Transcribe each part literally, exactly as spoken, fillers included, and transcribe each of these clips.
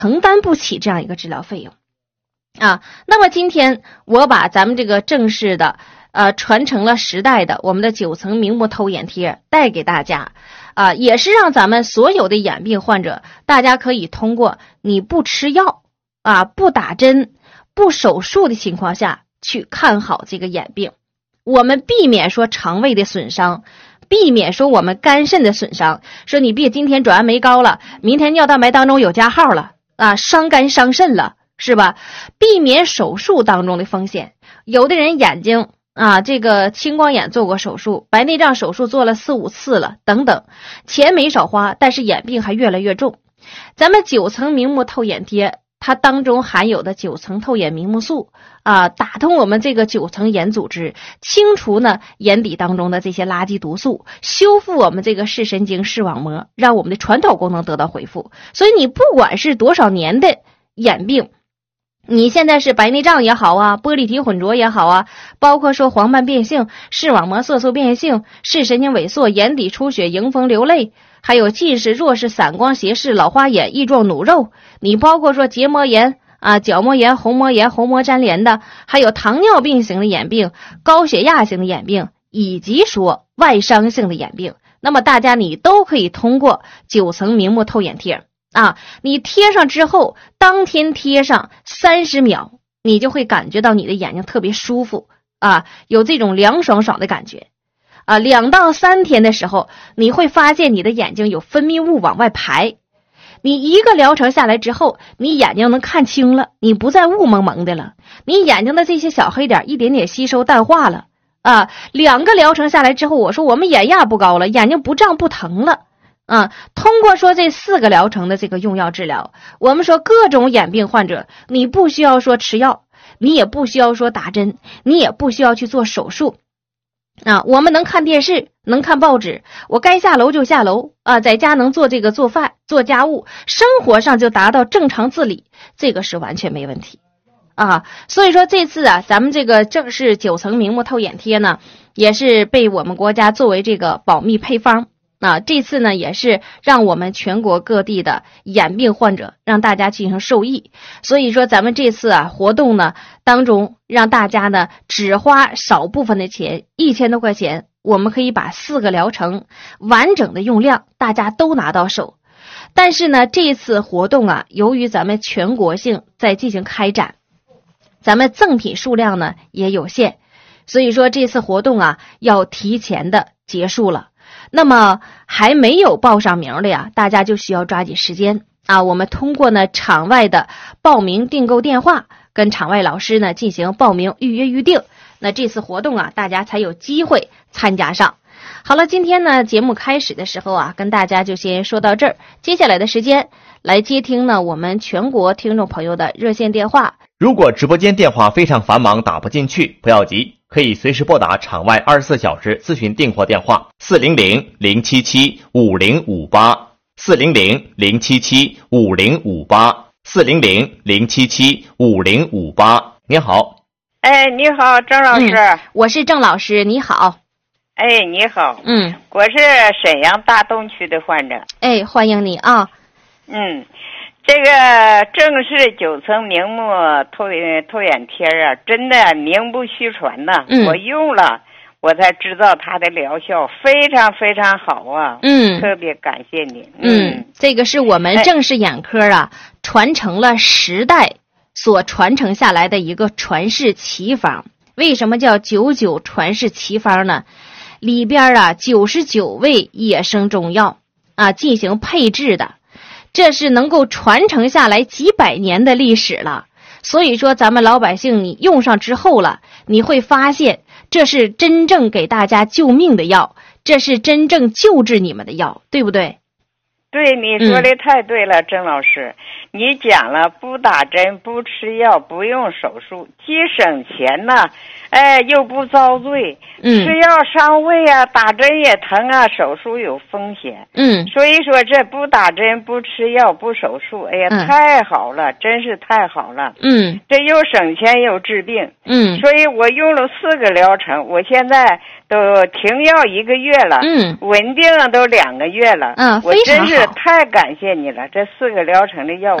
承担不起这样一个治疗费用啊。那么今天我把咱们这个正式的呃传承了十代的我们的九层明目透眼贴带给大家啊，也是让咱们所有的眼病患者，大家可以通过你不吃药啊、不打针、不手术的情况下去看好这个眼病，我们避免说肠胃的损伤，避免说我们肝肾的损伤，说你别今天转氨酶高了，明天尿蛋白当中有加号了啊，伤肝伤肾了，是吧？避免手术当中的风险。有的人眼睛啊，这个青光眼做过手术，白内障手术做了四五次了，等等，钱没少花，但是眼病还越来越重。咱们九层明目透眼贴，它当中含有的九层透眼明目素啊，打通我们这个九层眼组织，清除呢眼底当中的这些垃圾毒素，修复我们这个视神经视网膜，让我们的传导功能得到恢复。所以你不管是多少年的眼病，你现在是白内障也好啊，玻璃体混浊也好啊，包括说黄斑变性、视网膜色素变性、视神经萎缩、眼底出血、迎风流泪，还有近视、弱视、散光、斜视、老花眼、翼状弩肉，你包括说结膜炎啊、角膜炎、虹膜炎、虹膜粘连的，还有糖尿病型的眼病、高血压型的眼病，以及说外伤性的眼病，那么大家你都可以通过九层明目透眼贴啊，你贴上之后，当天贴上三十秒，你就会感觉到你的眼睛特别舒服啊，有这种凉爽爽的感觉啊。两到三天的时候，你会发现你的眼睛有分泌物往外排。你一个疗程下来之后，你眼睛能看清了，你不再雾蒙蒙的了，你眼睛的这些小黑点一点点吸收淡化了啊。两个疗程下来之后，我说我们眼压不高了，眼睛不胀不疼了。啊，通过说这四个疗程的这个用药治疗，我们说各种眼病患者，你不需要说吃药，你也不需要说打针，你也不需要去做手术啊。我们能看电视，能看报纸，我该下楼就下楼啊，在家能做这个做饭、做家务，生活上就达到正常自理，这个是完全没问题啊。所以说这次啊，咱们这个正式九层明目透眼贴呢，也是被我们国家作为这个保密配方。啊，这次呢也是让我们全国各地的眼病患者让大家进行受益，所以说咱们这次啊活动呢当中，让大家呢只花少部分的钱，一千多块钱，我们可以把四个疗程完整的用量大家都拿到手。但是呢这次活动啊，由于咱们全国性在进行开展，咱们赠品数量呢也有限，所以说这次活动啊要提前的结束了。那么还没有报上名的呀，大家就需要抓紧时间啊！我们通过呢场外的报名订购电话，跟场外老师呢进行报名预约预定，那这次活动啊，大家才有机会参加上。好了，今天呢节目开始的时候啊，跟大家就先说到这儿，接下来的时间来接听呢我们全国听众朋友的热线电话。 如果直播间电话非常繁忙打不进去，不要急，可以随时拨打场外二十四小时咨询订货电话四零零零七七五零五八四零零零七七五零五八四零零零七七五零五八。您好。 哎，你好，郑老师。 嗯、我是郑老师，你好。 哎，你好。 嗯， 我是沈阳大东区的患者。 哎，欢迎你啊。 嗯。这个正式九层明目透透眼贴啊，真的名不虚传呐、 嗯！ 我用了，我才知道它的疗效非常非常好啊！ 嗯， 特别感谢你。 嗯，嗯这个是我们正视眼科啊、哎、传承了十代所传承下来的一个传世奇方。为什么叫九九传世奇方呢？里边啊九十九味野生中药啊进行配制的。这是能够传承下来几百年的历史了，所以说咱们老百姓你用上之后了，你会发现这是真正给大家救命的药，这是真正救治你们的药，对不对？ 对，你说的太对了、嗯、郑老师，你讲了不打针不吃药不用手术，既省钱呐、啊，哎又不遭罪。 嗯， 吃药伤胃啊，打针也疼啊，手术有风险。 嗯， 所以说这不打针不吃药不手术，哎呀、嗯、太好了，真是太好了。 嗯， 这又省钱又治病。 嗯， 所以我用了四个疗程，我现在都停药一个月了。 嗯， 稳定都两个月了。 嗯， 我真是太感谢你了，这四个疗程的药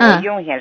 我用下来。